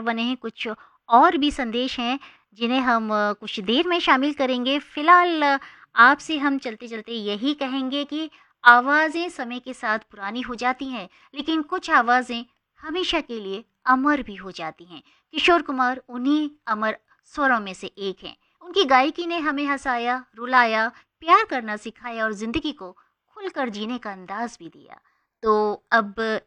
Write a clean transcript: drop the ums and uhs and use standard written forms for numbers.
विचार बने हैं, कुछ और भी संदेश हैं जिन्हें हम कुछ देर में शामिल करेंगे। फ़िलहाल आपसे हम चलते-चलते यही कहेंगे कि आवाज़ें समय के साथ पुरानी हो जाती हैं, लेकिन कुछ आवाज़ें हमेशा के लिए अमर भी हो जाती हैं। किशोर कुमार उन्हीं अमर स्वरों में से एक हैं। उनकी गायकी ने हमें हँसाया, रुलाया, प्यार करना सिखाया और ज़िंदगी को खुलकर जीने का अंदाज़ भी दिया। तो अब